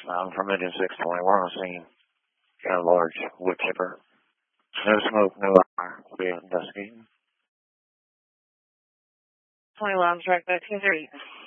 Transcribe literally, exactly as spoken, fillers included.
I'm from Engine six twenty. We're on scene. Got a large wood chipper. No smoke, no fire. We'll be investigating. twenty Lounge Track, back to three.